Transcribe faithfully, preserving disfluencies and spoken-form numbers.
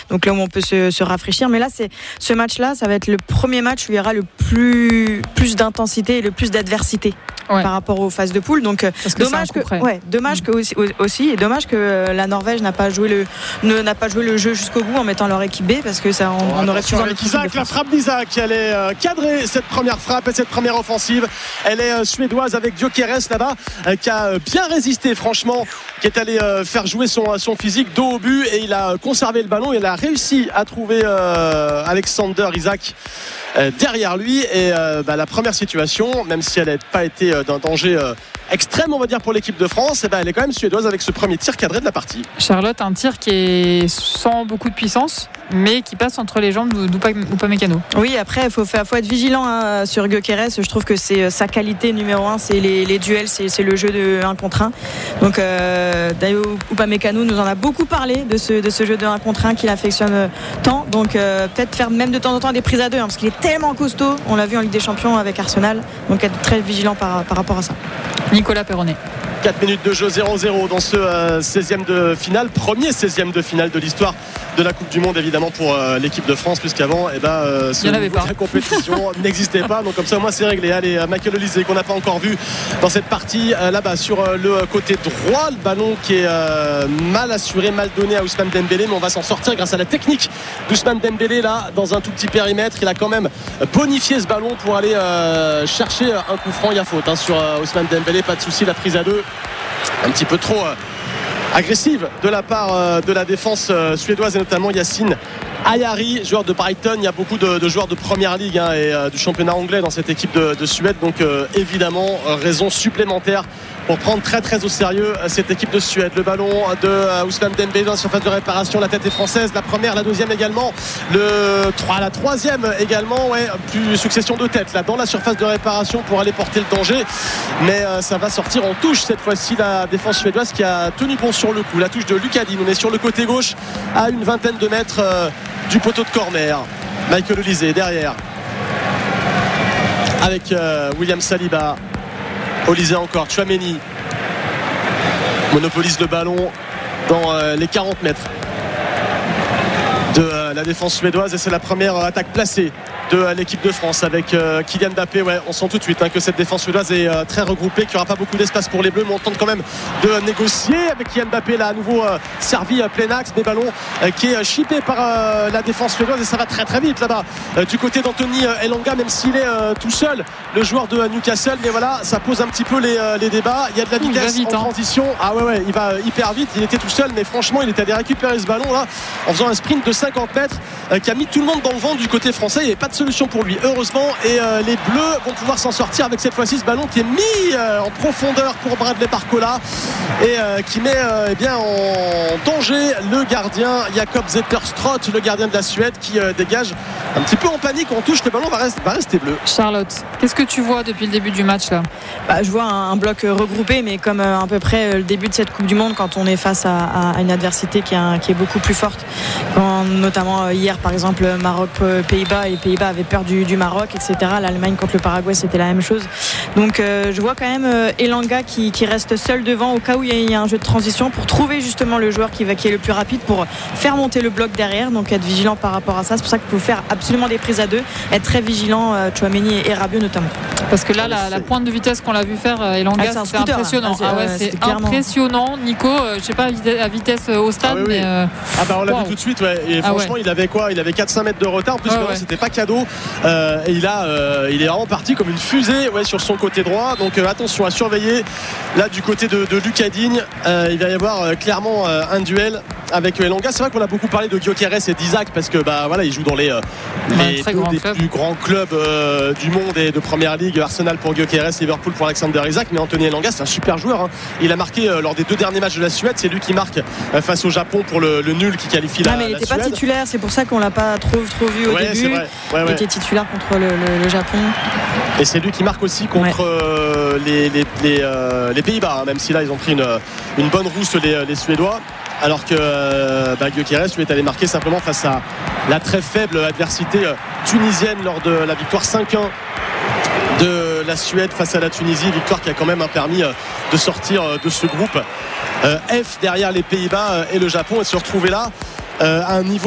donc là où on peut se, se rafraîchir. Mais là, c'est, ce match-là, ça va être le premier match où il y aura le plus, plus d'intensité et le plus d'adversité ouais. par rapport aux phases de poule. Donc, que dommage, que, ouais, dommage mmh. que aussi, aussi, et dommage que la Norvège n'a pas joué le, ne, n'a pas joué le jeu jusqu'au bout en mettant leur équipe B, parce que ça, on, oh, on aurait pu voir avec Isaac, la frappe d'Isaac, elle est euh, cadrée, cette première frappe et cette première offensive. Elle est euh, suédoise avec Gyökeres là-bas, euh, qui a euh, bien résisté, franchement, qui est allé euh, faire jouer son, son physique dos au but, et il a conservé le ballon. Il a réussi à trouver euh, Alexander Isaac euh, derrière lui, et euh, bah, la première situation, même si elle n'a pas été euh, d'un danger euh, extrême, on va dire, pour l'équipe de France, et ben elle est quand même suédoise avec ce premier tir cadré de la partie. Charlotte, un tir qui est sans beaucoup de puissance, mais qui passe entre les jambes d'Upamecano. Oui, après il faut, faut être vigilant hein, sur Gyökeres. Je trouve que c'est sa qualité numéro un, c'est les, les duels, c'est, c'est le jeu de un contre un. Donc euh, d'ailleurs Upamecano nous en a beaucoup parlé de ce, de ce jeu de un contre un qu'il affectionne tant. Donc euh, peut-être faire même de temps en temps des prises à deux, hein, parce qu'il est tellement costaud. On l'a vu en Ligue des Champions avec Arsenal. Donc être très vigilant par, par rapport à ça. Nicolas Perronnet. quatre minutes de jeu, zéro zéro dans ce euh, seizième de finale, premier seizième de finale de l'histoire de la Coupe du Monde, évidemment, pour euh, l'équipe de France, puisqu'avant eh ben, euh, ce niveau de compétition n'existait pas, donc comme ça au moins c'est réglé. Allez, Michael Olise qu'on n'a pas encore vu dans cette partie, euh, là-bas sur euh, le côté droit, le ballon qui est euh, mal assuré, mal donné à Ousmane Dembélé, mais on va s'en sortir grâce à la technique d'Ousmane Dembélé là, dans un tout petit périmètre. Il a quand même bonifié ce ballon pour aller euh, chercher un coup franc. Il y a faute hein, sur euh, Ousmane Dembélé, pas de souci, la prise à deux un petit peu trop euh, agressive de la part euh, de la défense euh, suédoise, et notamment Yacine Ayari, joueur de Brighton. Il y a beaucoup de, de joueurs de première ligue hein, et euh, du championnat anglais dans cette équipe de, de Suède, donc euh, évidemment euh, raison supplémentaire pour prendre très très au sérieux cette équipe de Suède. Le ballon de euh, Ousmane Dembélé dans la surface de réparation, la tête est française, la première, la deuxième également, le trois, la troisième également, ouais, plus succession de têtes là dans la surface de réparation pour aller porter le danger, mais euh, ça va sortir en touche cette fois-ci, la défense suédoise qui a tenu bon sur le coup. La touche de Lucadine, on est sur le côté gauche à une vingtaine de mètres euh, du poteau de corner. Michael Olise derrière avec euh, William Saliba. Olise encore, Tchouaméni monopolise le ballon dans euh, les quarante mètres de euh, la défense suédoise, et c'est la première euh, attaque placée de euh, l'équipe de France avec euh, Kylian Mbappé. Ouais, on sent tout de suite hein, que cette défense suédoise est euh, très regroupée, qu'il n'y aura pas beaucoup d'espace pour les Bleus, mais on tente quand même de euh, négocier avec Kylian Mbappé là à nouveau euh, servi à plein axe, des ballons euh, qui est euh, chippé par euh, la défense suédoise, et ça va très très vite là-bas euh, du côté d'Anthony euh, Elanga, même s'il est euh, tout seul, le joueur de euh, Newcastle, mais voilà, ça pose un petit peu les, euh, les débats. Il y a de la vitesse vite, en hein. transition. Ah ouais ouais, il va euh, hyper vite. Il était tout seul, mais franchement il est allé récupérer ce ballon là en faisant un sprint de cinquante mètres euh, qui a mis tout le monde dans le vent du côté français. Il n'y avait pas de solution pour lui, heureusement, et euh, les Bleus vont pouvoir s'en sortir avec cette fois-ci ce ballon qui est mis euh, en profondeur pour Bradley Barcola, et euh, qui met euh, eh bien, en danger le gardien Jakob Zetterström, le gardien de la Suède, qui euh, dégage un petit peu en panique. On touche, le ballon va rester, va rester bleu. Charlotte, qu'est-ce que tu vois depuis le début du match là? Bah, je vois un, un bloc regroupé, mais comme euh, à peu près euh, le début de cette Coupe du Monde, quand on est face à, à, à une adversité qui, a, qui est beaucoup plus forte, quand, notamment euh, hier par exemple Maroc-Pays-Bas, et Pays-Bas avaient peur du, du Maroc, et cetera. L'Allemagne contre le Paraguay, c'était la même chose. Donc euh, je vois quand même euh, Elanga qui, qui reste seul devant au cas où il y, y a un jeu de transition, pour trouver justement le joueur qui, va, qui est le plus rapide pour faire monter le bloc derrière. Donc être vigilant par rapport à ça. C'est pour ça qu'il faut faire absolument des prises à deux, être très vigilant, euh, Tchouaméni et, et Rabiot notamment. Parce que là la, la pointe de vitesse qu'on l'a vu faire Elanga, ah, c'est, c'est impressionnant. Ah, c'est, ah ouais, c'est impressionnant. Nico, euh, je sais pas à vitesse au stade, ah, oui, oui. mais euh... ah bah on l'a wow. vu tout de suite, ouais. Et ah, franchement ouais. il avait quoi, il avait quatre cinq mètres de retard. En plus, ah, ouais. c'était pas cadeau. Euh, et il a, euh, il est vraiment parti comme une fusée, ouais, sur son côté droit. Donc euh, attention à surveiller. Là, du côté de, de Lucas Digne, euh, il va y avoir euh, clairement euh, un duel avec Elanga. C'est vrai qu'on a beaucoup parlé de Gyökeres et d'Isaac, parce que bah voilà, ils jouent dans les, euh, les deux des club. plus grands clubs euh, du monde et de première ligue. Arsenal pour Gyökeres, Liverpool pour Alexander Isaac. Mais Anthony Elanga, c'est un super joueur. Hein. Il a marqué euh, lors des deux derniers matchs de la Suède. C'est lui qui marque euh, face au Japon pour le, le nul qui qualifie ah, la, mais il n'était pas titulaire, c'est pour ça qu'on l'a pas trop trop vu au ouais, début. Ouais, ouais. Il était titulaire contre le, le, le Japon. Et c'est lui qui marque aussi contre ouais. euh, les, les, les, euh, les Pays-Bas, hein, même si là ils ont pris une, une bonne rousse les, les Suédois. Alors que euh, bah, Gyökeres lui est allé marquer simplement face à la très faible adversité tunisienne lors de la victoire cinq un de la Suède face à la Tunisie, victoire qui a quand même permis de sortir de ce groupe F derrière les Pays-Bas et le Japon, et se retrouver là à un niveau